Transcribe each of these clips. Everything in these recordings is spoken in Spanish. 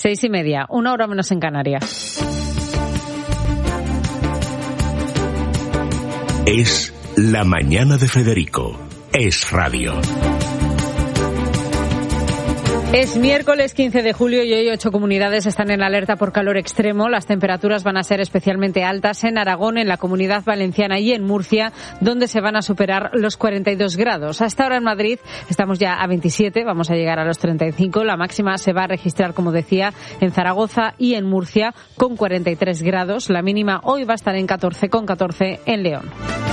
6:30, 1 hora menos en Canarias. Es la mañana de Federico. Es radio. Es miércoles 15 de julio y hoy 8 comunidades están en alerta por calor extremo. Las temperaturas van a ser especialmente altas en Aragón, en la Comunidad Valenciana y en Murcia, donde se van a superar los 42 grados. Hasta ahora en Madrid estamos ya a 27, vamos a llegar a los 35. La máxima se va a registrar, como decía, en Zaragoza y en Murcia con 43 grados. La mínima hoy va a estar en 14, con 14 en León.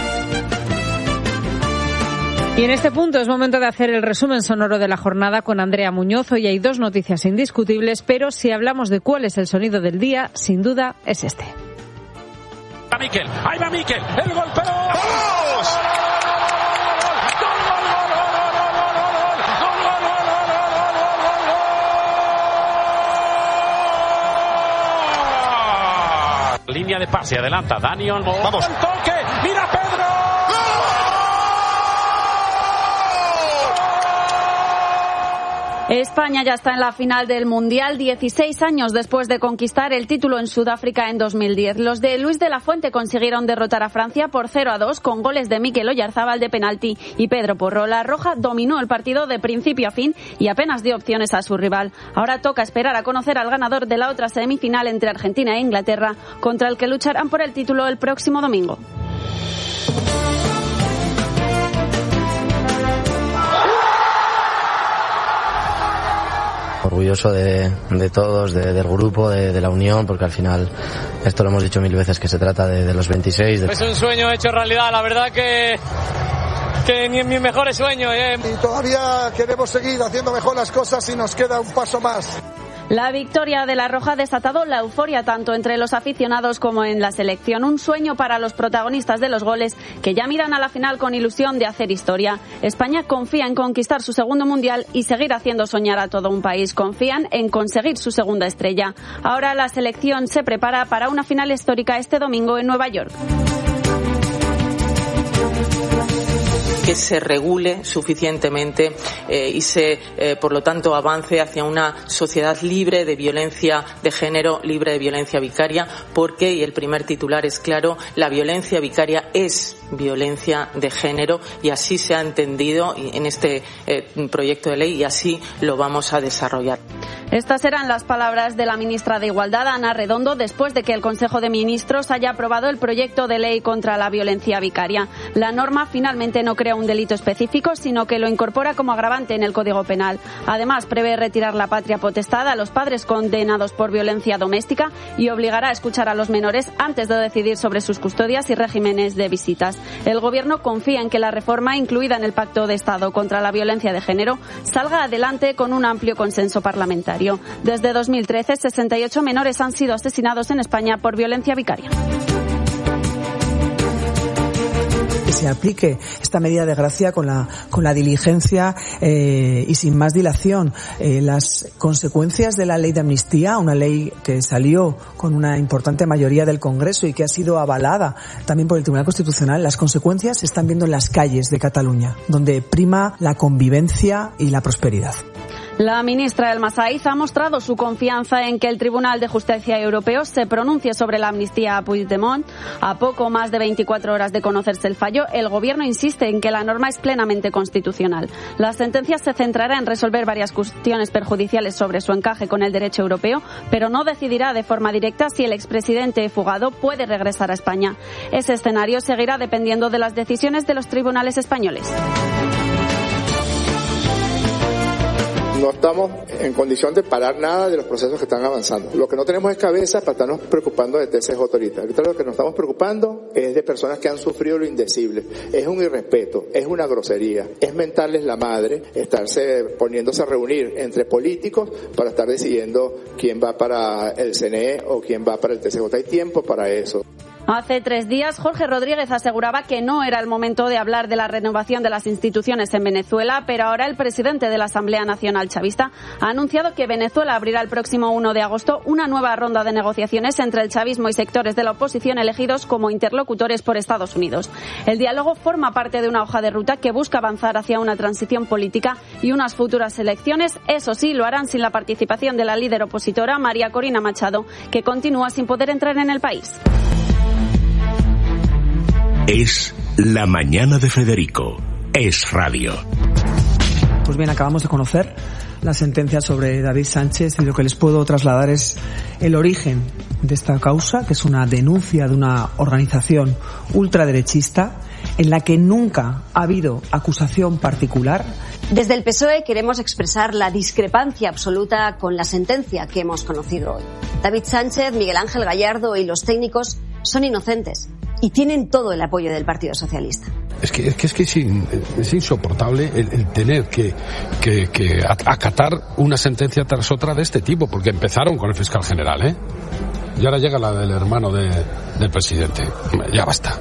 Y en este punto es momento de hacer el resumen sonoro de la jornada con Andrea Muñoz. Hoy hay 2 noticias indiscutibles, pero si hablamos de cuál es el sonido del día, sin duda es este. Miquel, ahí va Miquel, el golpeo. ¡Vamos! Línea de pase, adelanta Dani Olmo. Vamos. El toque, mira Pedro. España ya está en la final del Mundial 16 años después de conquistar el título en Sudáfrica en 2010. Los de Luis de la Fuente consiguieron derrotar a Francia por 0-2 con goles de Mikel Oyarzábal de penalti y Pedro Porro. La Roja dominó el partido de principio a fin y apenas dio opciones a su rival. Ahora toca esperar a conocer al ganador de la otra semifinal entre Argentina e Inglaterra, contra el que lucharán por el título el próximo domingo. Orgulloso de todos, del grupo, de la unión, porque al final, esto lo hemos dicho 1000 veces, que se trata de los 26. Es un sueño hecho realidad, la verdad que ni en mis mejores sueños. Y todavía queremos seguir haciendo mejor las cosas y nos queda un paso más. La victoria de la Roja ha desatado la euforia tanto entre los aficionados como en la selección. Un sueño para los protagonistas de los goles, que ya miran a la final con ilusión de hacer historia. España confía en conquistar su segundo mundial y seguir haciendo soñar a todo un país. Confían en conseguir su segunda estrella. Ahora la selección se prepara para una final histórica este domingo en Nueva York. Que se regule suficientemente y se, por lo tanto, avance hacia una sociedad libre de violencia de género, libre de violencia vicaria, porque, y el primer titular es claro, la violencia vicaria es violencia de género y así se ha entendido en este proyecto de ley y así lo vamos a desarrollar. Estas eran las palabras de la ministra de Igualdad, Ana Redondo, después de que el Consejo de Ministros haya aprobado el proyecto de ley contra la violencia vicaria. La norma finalmente no crea un delito específico, sino que lo incorpora como agravante en el Código Penal. Además, prevé retirar la patria potestad a los padres condenados por violencia doméstica y obligará a escuchar a los menores antes de decidir sobre sus custodias y regímenes de visitas. El Gobierno confía en que la reforma, incluida en el Pacto de Estado contra la Violencia de Género, salga adelante con un amplio consenso parlamentario. Desde 2013, 68 menores han sido asesinados en España por violencia vicaria. Que se aplique esta medida de gracia con la diligencia y sin más dilación. Las consecuencias de la ley de amnistía, una ley que salió con una importante mayoría del Congreso y que ha sido avalada también por el Tribunal Constitucional, las consecuencias se están viendo en las calles de Cataluña, donde prima la convivencia y la prosperidad. La ministra Elma Saiz ha mostrado su confianza en que el Tribunal de Justicia Europeo se pronuncie sobre la amnistía a Puigdemont. A poco más de 24 horas de conocerse el fallo, el Gobierno insiste en que la norma es plenamente constitucional. La sentencia se centrará en resolver varias cuestiones perjudiciales sobre su encaje con el derecho europeo, pero no decidirá de forma directa si el expresidente fugado puede regresar a España. Ese escenario seguirá dependiendo de las decisiones de los tribunales españoles. No estamos en condición de parar nada de los procesos que están avanzando. Lo que no tenemos es cabeza para estarnos preocupando de TCJ ahorita. Ahorita lo que nos estamos preocupando es de personas que han sufrido lo indecible. Es un irrespeto, es una grosería, es mentarles la madre, poniéndose a reunir entre políticos para estar decidiendo quién va para el CNE o quién va para el TCJ. Hay tiempo para eso. Hace 3 días, Jorge Rodríguez aseguraba que no era el momento de hablar de la renovación de las instituciones en Venezuela, pero ahora el presidente de la Asamblea Nacional Chavista ha anunciado que Venezuela abrirá el próximo 1 de agosto una nueva ronda de negociaciones entre el chavismo y sectores de la oposición elegidos como interlocutores por Estados Unidos. El diálogo forma parte de una hoja de ruta que busca avanzar hacia una transición política y unas futuras elecciones. Eso sí, lo harán sin la participación de la líder opositora María Corina Machado, que continúa sin poder entrar en el país. Es La Mañana de Federico. Es radio. Pues bien, acabamos de conocer la sentencia sobre David Sánchez y lo que les puedo trasladar es el origen de esta causa, que es una denuncia de una organización ultraderechista en la que nunca ha habido acusación particular. Desde el PSOE queremos expresar la discrepancia absoluta con la sentencia que hemos conocido hoy. David Sánchez, Miguel Ángel Gallardo y los técnicos son inocentes y tienen todo el apoyo del Partido Socialista. Es que es insoportable el tener que acatar una sentencia tras otra de este tipo, porque empezaron con el fiscal general, y ahora llega la del hermano del presidente. Ya basta.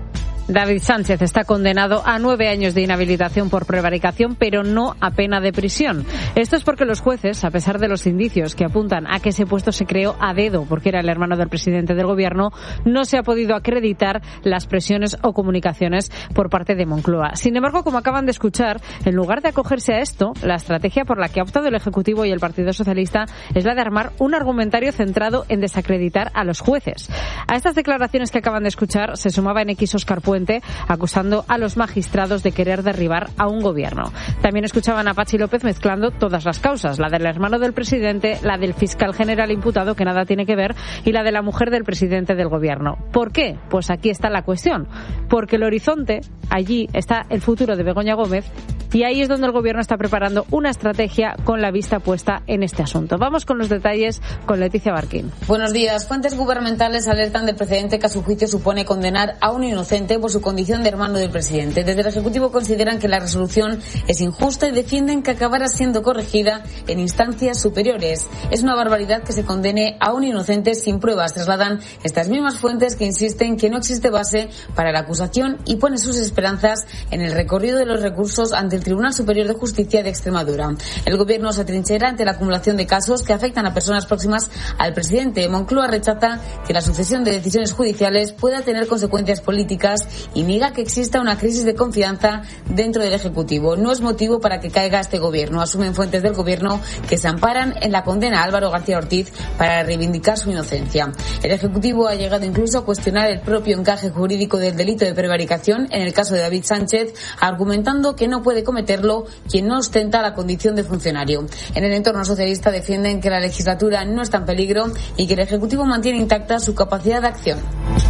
David Sánchez está condenado a 9 años de inhabilitación por prevaricación, pero no a pena de prisión. Esto es porque los jueces, a pesar de los indicios que apuntan a que ese puesto se creó a dedo porque era el hermano del presidente del gobierno, no se ha podido acreditar las presiones o comunicaciones por parte de Moncloa. Sin embargo, como acaban de escuchar, en lugar de acogerse a esto, la estrategia por la que ha optado el Ejecutivo y el Partido Socialista es la de armar un argumentario centrado en desacreditar a los jueces. A estas declaraciones que acaban de escuchar se sumaba en X Óscar Puente, acusando a los magistrados de querer derribar a un gobierno. También escuchaban a Patxi López mezclando todas las causas, la del hermano del presidente, la del fiscal general imputado, que nada tiene que ver, y la de la mujer del presidente del gobierno. ¿Por qué? Pues aquí está la cuestión. Porque el horizonte, allí está el futuro de Begoña Gómez, y ahí es donde el gobierno está preparando una estrategia con la vista puesta en este asunto. Vamos con los detalles con Leticia Barquín. Buenos días. Fuentes gubernamentales alertan del precedente que a su juicio supone condenar a un inocente por su condición de hermano del presidente. Desde el Ejecutivo consideran que la resolución es injusta y defienden que acabará siendo corregida en instancias superiores. Es una barbaridad que se condene a un inocente sin pruebas. Trasladan estas mismas fuentes que insisten que no existe base para la acusación y ponen sus esperanzas en el recorrido de los recursos ante el Tribunal Superior de Justicia de Extremadura. El gobierno se atrinchera ante la acumulación de casos que afectan a personas próximas al presidente. Moncloa rechaza que la sucesión de decisiones judiciales pueda tener consecuencias políticas y niega que exista una crisis de confianza dentro del Ejecutivo. No es motivo para que caiga este gobierno. Asumen fuentes del gobierno que se amparan en la condena a Álvaro García Ortiz para reivindicar su inocencia. El Ejecutivo ha llegado incluso a cuestionar el propio encaje jurídico del delito de prevaricación en el caso de David Sánchez, argumentando que no puede cometerlo quien no ostenta la condición de funcionario. En el entorno socialista defienden que la legislatura no está en peligro y que el Ejecutivo mantiene intacta su capacidad de acción.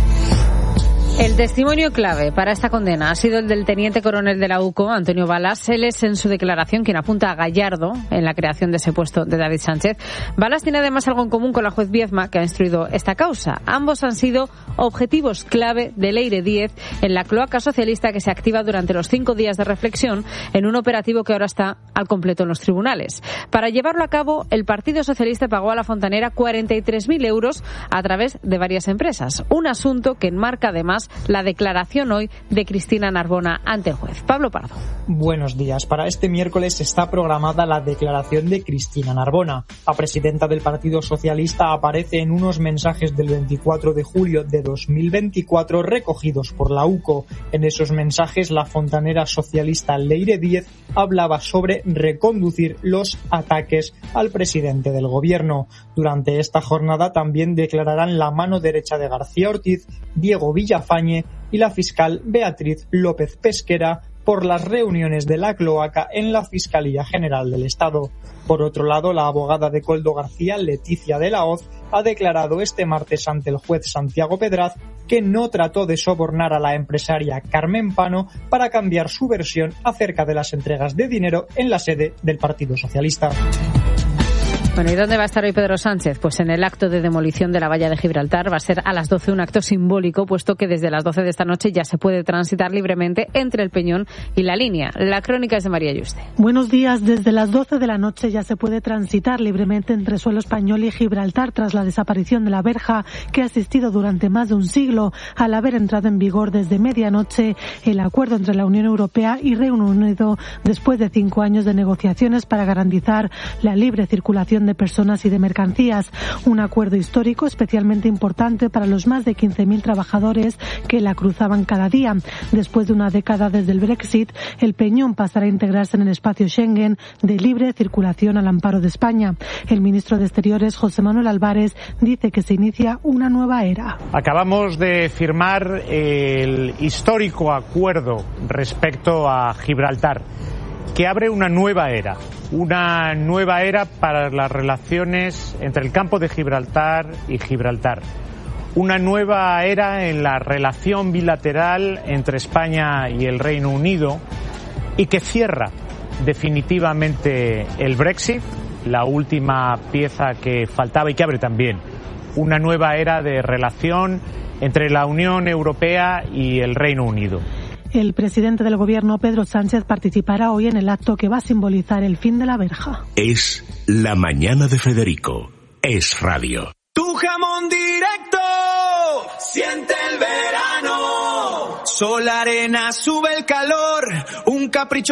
El testimonio clave para esta condena ha sido el del teniente coronel de la UCO, Antonio Balas. Él es en su declaración quien apunta a Gallardo en la creación de ese puesto de David Sánchez. Balas tiene además algo en común con la juez Viezma, que ha instruido esta causa. Ambos han sido objetivos clave del Eire 10 en la cloaca socialista que se activa durante los 5 días de reflexión en un operativo que ahora está al completo en los tribunales. Para llevarlo a cabo, el Partido Socialista pagó a la fontanera 43.000 euros a través de varias empresas. Un asunto que enmarca además la declaración hoy de Cristina Narbona ante el juez. Pablo Pardo. Buenos días. Para este miércoles está programada la declaración de Cristina Narbona. La presidenta del Partido Socialista aparece en unos mensajes del 24 de julio de 2024 recogidos por la UCO. En esos mensajes, la fontanera socialista Leire Díez hablaba sobre reconducir los ataques al presidente del gobierno. Durante esta jornada también declararán la mano derecha de García Ortiz, Diego Villafañe y la fiscal Beatriz López Pesquera por las reuniones de la cloaca en la Fiscalía General del Estado. Por otro lado, la abogada de Koldo García, Leticia de la Hoz, ha declarado este martes ante el juez Santiago Pedraz que no trató de sobornar a la empresaria Carmen Pano para cambiar su versión acerca de las entregas de dinero en la sede del Partido Socialista. Bueno, ¿y dónde va a estar hoy Pedro Sánchez? Pues en el acto de demolición de la valla de Gibraltar. Va a ser a las 12 un acto simbólico, puesto que desde las 12 de esta noche ya se puede transitar libremente entre el Peñón y la línea. La crónica es de María Yuste. Buenos días. Desde las 12 de la noche ya se puede transitar libremente entre suelo español y Gibraltar tras la desaparición de la verja que ha existido durante más de un siglo, al haber entrado en vigor desde medianoche el acuerdo entre la Unión Europea y Reino Unido después de 5 años de negociaciones para garantizar la libre circulación de personas y de mercancías. Un acuerdo histórico especialmente importante para los más de 15.000 trabajadores que la cruzaban cada día. Después de una década desde el Brexit, el Peñón pasará a integrarse en el espacio Schengen de libre circulación al amparo de España. El ministro de Exteriores, José Manuel Álvarez, dice que se inicia una nueva era. Acabamos de firmar el histórico acuerdo respecto a Gibraltar, que abre una nueva era para las relaciones entre el campo de Gibraltar y Gibraltar, una nueva era en la relación bilateral entre España y el Reino Unido y que cierra definitivamente el Brexit, la última pieza que faltaba, y que abre también una nueva era de relación entre la Unión Europea y el Reino Unido. El presidente del Gobierno, Pedro Sánchez, participará hoy en el acto que va a simbolizar el fin de la verja. Es La Mañana de Federico. Es radio. Tu jamón directo, siente el verano. Sol, arena, sube el calor, un capricho